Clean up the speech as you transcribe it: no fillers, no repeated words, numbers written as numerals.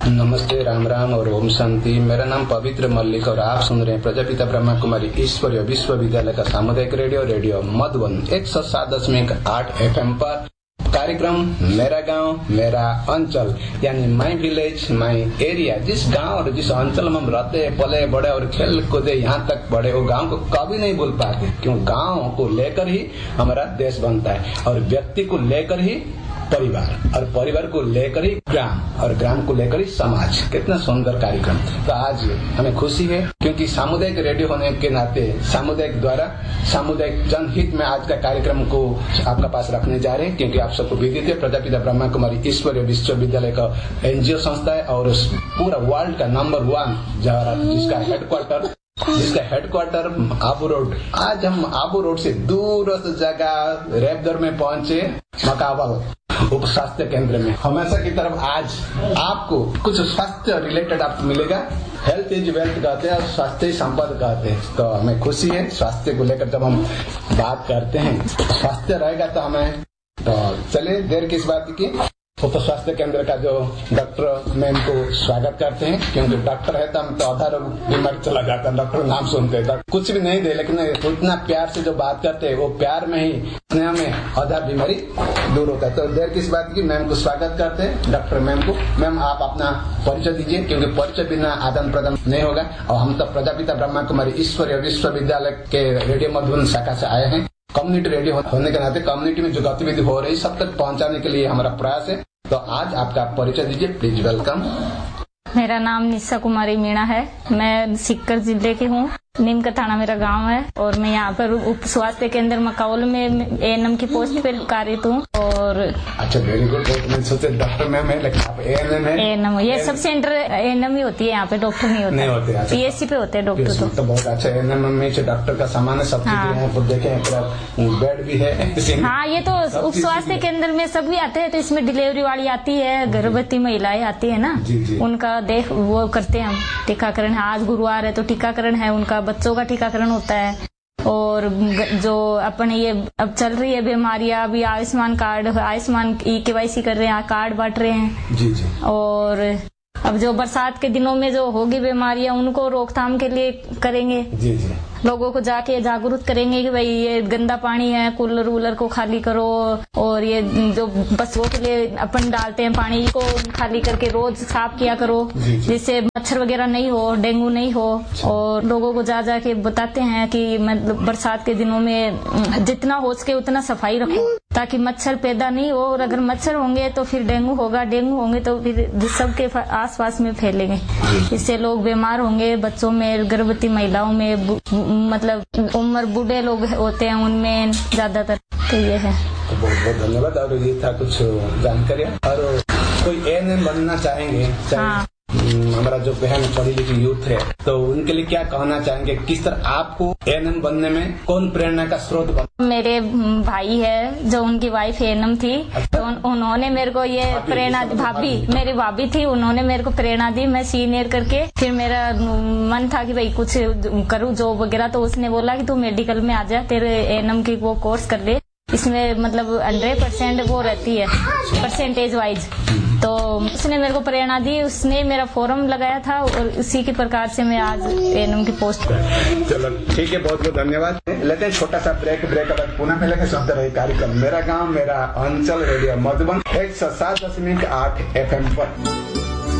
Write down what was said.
नमस्ते, राम राम और ओम शांति। मेरा नाम पवित्र मल्लिक और आप सुन रहे हैं प्रजापिता ब्रह्मा कुमारी ईश्वरीय विश्वविद्यालय का सामुदायिक रेडियो मधुबन 107.8 FM पर कार्यक्रम मेरा गांव मेरा अंचल, यानी माई विलेज माई एरिया। जिस गांव और जिस अंचल में हम रहते पले बड़े और खेल कूदे यहाँ तक बड़े, वो गांव को कभी नहीं भूल पाते, क्यों गांव को लेकर ही हमारा देश बनता है, और व्यक्ति को लेकर ही परिवार, और परिवार को लेकर ही ग्राम, और ग्राम को लेकर ही समाज। कितना सुंदर कार्यक्रम। तो आज हमें खुशी है क्योंकि सामुदायिक रेडियो होने के नाते सामुदायिक द्वारा सामुदायिक जनहित में आज का कार्यक्रम को आपका पास रखने जा रहे हैं, क्योंकि आप सबको विदित है प्रजापिता ब्रह्मा कुमारी ईश्वरीय विश्वविद्यालय का NGO संस्था है, और पूरा वर्ल्ड का नंबर 1 जिसका हेडक्वार्टर आबू रोड। आज हम आबू रोड से दूर जगह रेपदर में पहुंचे, मकाबल उप स्वास्थ्य केंद्र में। हमेशा की तरफ आज आपको कुछ स्वास्थ्य रिलेटेड आपको मिलेगा। हेल्थ इज वेल्थ कहते हैं और स्वास्थ्य संपद कहते हैं। तो हमें खुशी है स्वास्थ्य को लेकर जब हम बात करते हैं, स्वास्थ्य रहेगा तो हमें, तो चलिए देर किस बात की, उप स्वास्थ्य केंद्र का जो डॉक्टर मैम को स्वागत करते हैं, क्योंकि डॉक्टर है तो हम तो आधा बीमारी चला जाता है। डॉक्टर नाम सुनते हैं, कुछ भी नहीं दे, लेकिन उतना प्यार से जो बात करते हैं, वो प्यार में ही स्नेह में आधा बीमारी दूर होता है। तो देर किस बात की, मैम को स्वागत करते हैं, डॉक्टर मैम को। मैम आप अपना परिचय दीजिए, क्योंकि परिचय बिना आदान प्रदान नहीं होगा। और हम तो प्रजापिता ब्रह्मा कुमारी ईश्वरीय विश्वविद्यालय के रेडियो मधुबन शाखा से आए हैं। कम्युनिटी रेडियो होने के नाते कम्युनिटी में जो गतिविधि हो रही सब तक पहुंचाने के लिए हमारा प्रयास है। तो आज आपका परिचय दीजिए प्लीज। वेलकम। मेरा नाम निशा कुमारी मीणा है। मैं सीकर जिले की हूँ। नीम का थाना मेरा गांव है, और मैं यहाँ पर उप स्वास्थ्य केंद्र मकाउल में ANM की पोस्ट पे कार्यरत हूँ। और अच्छा, वेरी गुड। मैंने सोचा डॉक्टर मैम है, लेकिन आप ANM है। ANM ये सब सेंटर ANM ही होती है, यहाँ पे डॉक्टर नहीं होते। PSC पे होते हैं डॉक्टर। तो बहुत अच्छा। ANM में डॉक्टर का सामान है, सब चीजें देखे, बेड भी है। हाँ, ये तो उप स्वास्थ्य केंद्र में सब भी आते हैं। तो इसमें डिलीवरी वाली आती है, गर्भवती महिलाएं आती है ना, उनका देख वो करते हैं हम। टीकाकरण है, आज गुरुवार है तो टीकाकरण है, उनका बच्चों का टीकाकरण होता है। और जो अपन ये अब चल रही है बीमारियां, अभी आयुष्मान कार्ड, आयुष्मान KYC कर रहे हैं, कार्ड बांट रहे हैं। जी जी। और अब जो बरसात के दिनों में जो होगी बीमारियां, उनको रोकथाम के लिए करेंगे। जी जी। लोगों को जाके जागरूक करेंगे कि भाई ये गंदा पानी है, कूलर वूलर को खाली करो, और ये जो पशुओं के लिए अपन डालते हैं पानी को खाली करके रोज साफ किया करो, जिससे मच्छर वगैरह नहीं हो, डेंगू नहीं हो। और लोगों को जा जाके बताते हैं कि मतलब बरसात के दिनों में जितना हो सके उतना सफाई रखो, ताकि मच्छर पैदा नहीं हो। और अगर मच्छर होंगे तो फिर डेंगू होगा, डेंगू होंगे तो फिर सबके आसपास में फैलेंगे, इससे लोग बीमार होंगे। बच्चों में, गर्भवती महिलाओं में, मतलब उम्र बूढ़े लोग होते हैं उनमें ज्यादातर। तो ये है। तो बहुत बहुत धन्यवाद। और ये था कुछ जानकारी। और कोई ANM बनना चाहेंगे, हमारा जो बहन पढ़ी लिखी यूथ है, तो उनके लिए क्या कहना चाहेंगे? किस तरह आपको ANM बनने में कौन प्रेरणा का स्रोत बना? मेरे भाई है, जो उनकी वाइफ ANM थी। अच्छा? तो उन्होंने मेरे को ये प्रेरणा, मेरी भाभी थी, उन्होंने मेरे को प्रेरणा दी। मैं सीनियर करके फिर मेरा मन था कि भाई कुछ करूँ जॉब वगैरह, तो उसने बोला कि तू मेडिकल में आ जा, तेरे ANM की वो कोर्स कर ले, इसमें मतलब 100% वो रहती है परसेंटेज वाइज। तो उसने मेरे को प्रेरणा दी, उसने मेरा फॉर्म लगाया था, और उसी के प्रकार से मैं आज ANM की पोस्ट। चलो ठीक है, बहुत बहुत धन्यवाद। लेते हैं छोटा सा ब्रेक बाद पुनः मिलेंगे। सुनते रहिए कार्यक्रम मेरा गांव मेरा अंचल, रेडियो मधुबन 107.8 FM पर।